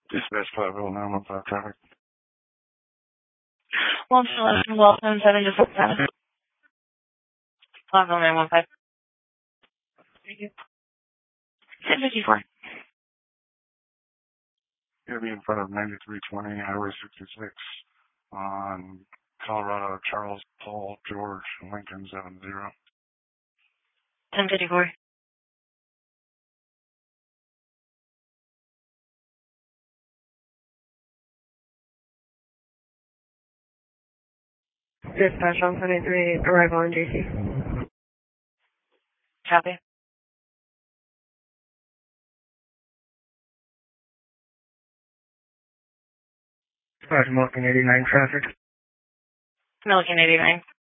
Dispatch 50915 traffic. Welcome 7 to 7. 50915. Thank you. 1054. You'll be in front of 9320 Highway 66 on Colorado Charles Paul George Lincoln 70. 1054. Dispatch on 73, arrival in JC. Copy. Dispatch Milliken 89 traffic. Milliken 89.